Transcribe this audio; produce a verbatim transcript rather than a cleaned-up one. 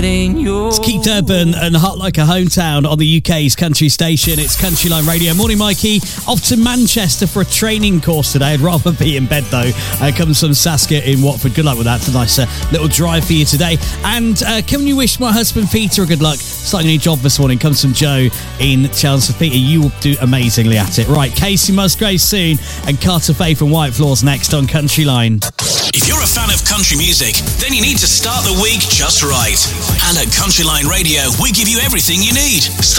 It's Keith Urban and Hot Like a Hometown on the U K's country station. It's Countryline Radio. Morning, Mikey. Off to Manchester for a training course today. I'd rather be in bed, though. Uh, comes from Saskia in Watford. Good luck with that. It's a nice uh, little drive for you today. And uh, can you wish my husband Peter a good luck starting a new job this morning? Comes from Joe in Chelmsford. Peter, you will do amazingly at it. Right, Casey Musgrave soon and Carter Faye from White Floors next on Countryline. If you're a fan of country music, then you need to start the week just right. And at Countryline Radio, we give you everything you need. Start